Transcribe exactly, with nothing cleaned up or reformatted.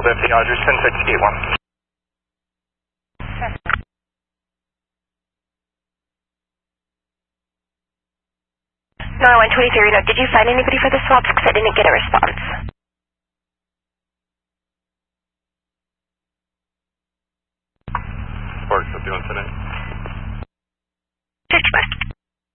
field empty, Rogers, ten six gate one. nine one twenty-three, no, did you find anybody for the swaps? Because I didn't get a response. Works, what do you want today?